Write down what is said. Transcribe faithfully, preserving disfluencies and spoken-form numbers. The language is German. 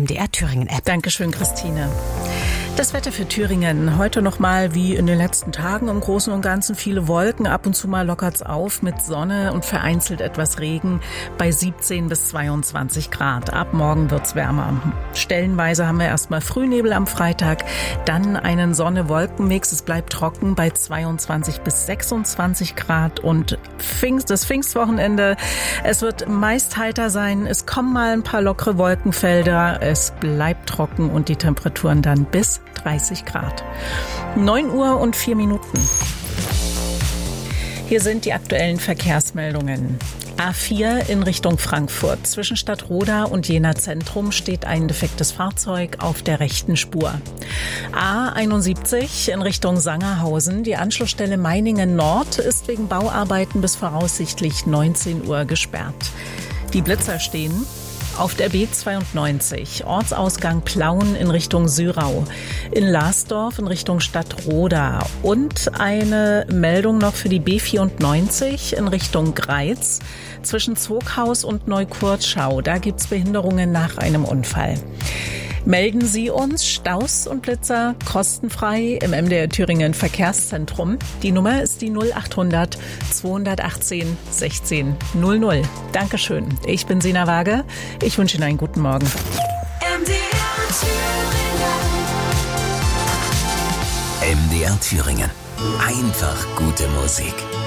M D R Thüringen App. Dankeschön, Christine. Das Wetter für Thüringen. Heute nochmal wie in den letzten Tagen im Großen und Ganzen viele Wolken. Ab und zu mal lockert's auf mit Sonne und vereinzelt etwas Regen bei siebzehn bis zweiundzwanzig Grad. Ab morgen wird's wärmer. Stellenweise haben wir erstmal Frühnebel am Freitag, dann einen Sonne-Wolken-Mix. Es bleibt trocken bei zweiundzwanzig bis sechsundzwanzig Grad und Pfingst, das Pfingstwochenende. Es wird meist heiter sein. Es kommen mal ein paar lockere Wolkenfelder. Es bleibt trocken und die Temperaturen dann bis dreißig Grad. neun Uhr und vier Minuten. Hier sind die aktuellen Verkehrsmeldungen. A vier in Richtung Frankfurt. Zwischen Stadtroda und Jena Zentrum steht ein defektes Fahrzeug auf der rechten Spur. A einundsiebzig in Richtung Sangerhausen. Die Anschlussstelle Meiningen Nord ist wegen Bauarbeiten bis voraussichtlich neunzehn Uhr gesperrt. Die Blitzer stehen auf der B zweiundneunzig, Ortsausgang Plauen in Richtung Syrau, in Lasdorf in Richtung Stadtroda und eine Meldung noch für die B vierundneunzig in Richtung Greiz zwischen Zwoghaus und Neukurtschau. Da gibt's Behinderungen nach einem Unfall. Melden Sie uns Staus und Blitzer kostenfrei im M D R Thüringen Verkehrszentrum. Die Nummer ist die null achthundert zweihundertachtzehn sechzehn null null. Dankeschön. Ich bin Sina Waage. Ich wünsche Ihnen einen guten Morgen. M D R Thüringen. M D R Thüringen. Einfach gute Musik.